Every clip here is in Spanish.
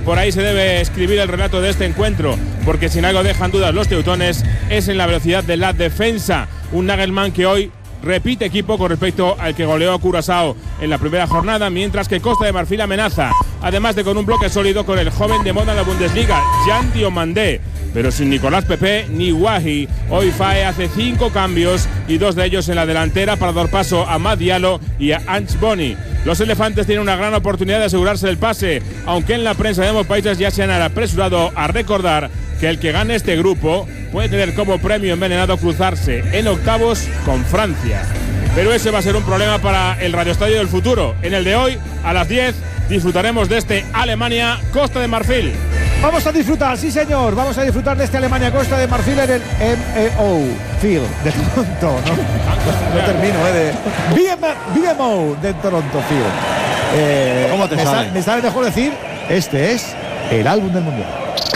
por ahí se debe escribir el relato de este encuentro, porque si en algo dejan dudas los teutones es en la velocidad de la defensa. Un Nagelsmann que hoy repite equipo con respecto al que goleó a Curazao en la primera jornada, mientras que Costa de Marfil amenaza, además de con un bloque sólido con el joven de moda en la Bundesliga, Jan Diomandé, pero sin Nicolás Pepe ni Wahi. Hoy Fae hace 5 cambios y 2 de ellos en la delantera para dar paso a Mad Diallo y a Ange Boni. Los elefantes tienen una gran oportunidad de asegurarse el pase, aunque en la prensa de ambos países ya se han apresurado a recordar que el que gane este grupo puede tener como premio envenenado cruzarse en octavos con Francia. Pero ese va a ser un problema para el radioestadio del futuro. En el de hoy, a las 10, disfrutaremos de este Alemania-Costa de Marfil. Vamos a disfrutar, sí señor, vamos a disfrutar de este Alemania-Costa de Marfil en el MEO Field de Toronto, ¿no? No termino, de BMO de Toronto Field. ¿Cómo te sale? Me sale mejor decir, este es el álbum del mundial.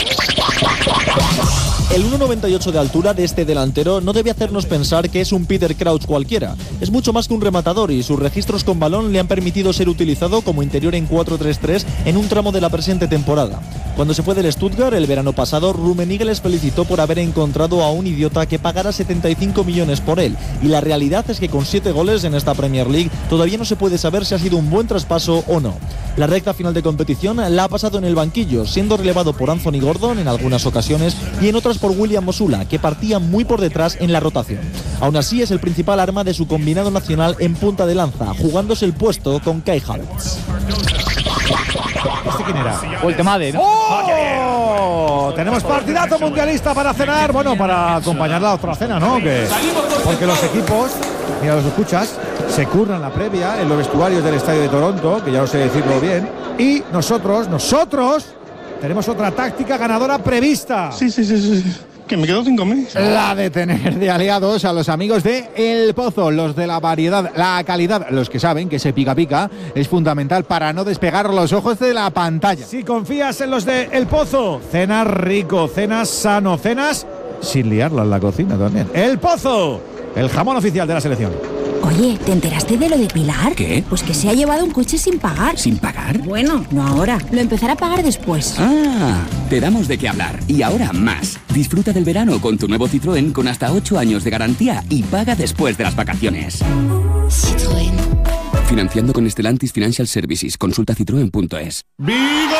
El 1,98 de altura de este delantero no debe hacernos pensar que es un Peter Crouch cualquiera. Es mucho más que un rematador y sus registros con balón le han permitido ser utilizado como interior en 4-3-3 en un tramo de la presente temporada. Cuando se fue del Stuttgart el verano pasado, Rummenigge les felicitó por haber encontrado a un idiota que pagara 75 millones por él. Y la realidad es que con 7 goles en esta Premier League todavía no se puede saber si ha sido un buen traspaso o no. La recta final de competición la ha pasado en el banquillo, siendo relevado por Anthony Gordon en algunas ocasiones y en otras por William Mosula, que partía muy por detrás en la rotación. Aún así es el principal arma de su combinado nacional en punta de lanza, jugándose el puesto con Kai Havertz. ¿Este quién era? Voltemade, ¿no? ¡Oh! Tenemos partidazo mundialista para cenar, bueno, para acompañar la otra cena, ¿no? Porque los equipos, mira, los escuchas, se curran la previa en los vestuarios del estadio de Toronto, que ya no sé decirlo bien, y nosotros tenemos otra táctica ganadora prevista. Sí. Que me quedo sin comer. La de tener de aliados a los amigos de El Pozo, los de la variedad, la calidad, los que saben que ese pica pica es fundamental para no despegar los ojos de la pantalla. Si confías en los de El Pozo, cenas rico, cenas sano, cenas sin liarla en la cocina también. El Pozo, el jamón oficial de la selección. Oye, ¿te enteraste de lo de Pilar? ¿Qué? Pues que se ha llevado un coche sin pagar. ¿Sin pagar? Bueno, no ahora. Lo empezará a pagar después. Ah, te damos de qué hablar. Y ahora más. Disfruta del verano con tu nuevo Citroën con hasta 8 años de garantía y paga después de las vacaciones. Citroën. Financiando con Stellantis Financial Services. Consulta citroen.es. ¡Vigor!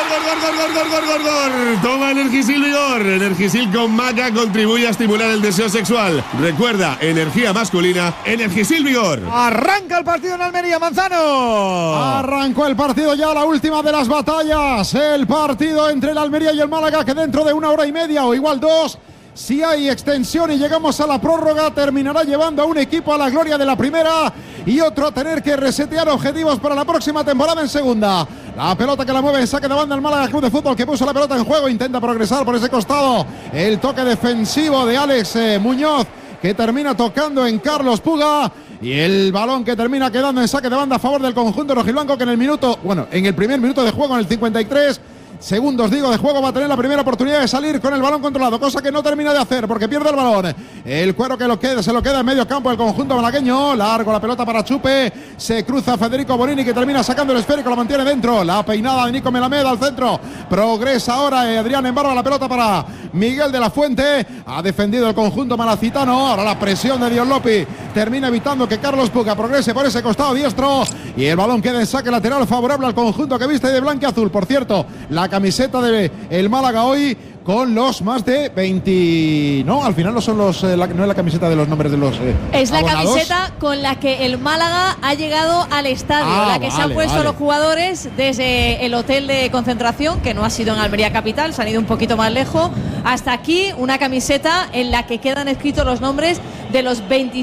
Toma Energisil Vigor. Energisil con maca contribuye a estimular el deseo sexual. Recuerda, energía masculina, Energisil Vigor. Arranca el partido en Almería, Manzano. Arrancó el partido ya, la última de las batallas. El partido entre el Almería y el Málaga, que dentro de 1 hora y media o igual 2, si hay extensión y llegamos a la prórroga, terminará llevando a un equipo a la gloria de la primera y otro a tener que resetear objetivos para la próxima temporada en segunda. La pelota que la mueve en saque de banda el Málaga Club de Fútbol, que puso la pelota en juego, intenta progresar por ese costado. El toque defensivo de Alex Muñoz, que termina tocando en Carlos Puga. Y el balón que termina quedando en saque de banda a favor del conjunto rojiblanco, que en el primer minuto de juego, en el 53 segundos de juego, va a tener la primera oportunidad de salir con el balón controlado, cosa que no termina de hacer porque pierde el balón. El cuero que se lo queda en medio campo el conjunto malagueño. Largo la pelota para Chupe, se cruza Federico Bonini, que termina sacando el esférico, lo mantiene dentro. La peinada de Nico Melamed al centro, progresa ahora Adrián Embarba, la pelota para Miguel de la Fuente. Ha defendido el conjunto malacitano. Ahora la presión de Dion Lopi termina evitando que Carlos Puga progrese por ese costado diestro y el balón queda en saque lateral favorable al conjunto que viste de blanquiazul. Por cierto, la camiseta de el Málaga hoy con los más de 20... No, al final no son los no es la camiseta de los nombres de los es la abonados. camiseta con la que el Málaga ha llegado al estadio, la que se han puesto los jugadores desde el hotel de concentración, que no ha sido en Almería capital, se han ido un poquito más lejos, hasta aquí, una camiseta en la que quedan escritos los nombres de los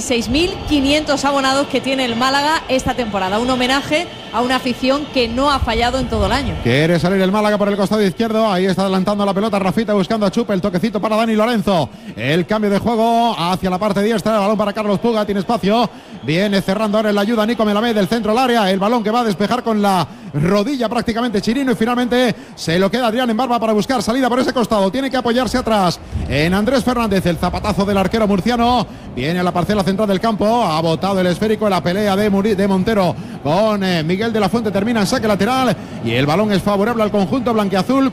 26.500 abonados que tiene el Málaga esta temporada, un homenaje a una afición que no ha fallado en todo el año. Quiere salir el Málaga por el costado izquierdo, ahí está adelantando la pelota Rafita buscando a Chupe, el toquecito para Dani Lorenzo, el cambio de juego hacia la parte diestra, el balón para Carlos Puga, tiene espacio, viene cerrando ahora en la ayuda Nico Melamed del centro al área, el balón que va a despejar con la rodilla prácticamente Chirino y finalmente se lo queda Adrián Embarba para buscar salida por ese costado, tiene que apoyarse atrás en Andrés Fernández, el zapatazo del arquero murciano, viene a la parcela central del campo, ha botado el esférico en la pelea de Montero con Miguel de la Fuente, termina en saque lateral y el balón es favorable al conjunto blanquiazul.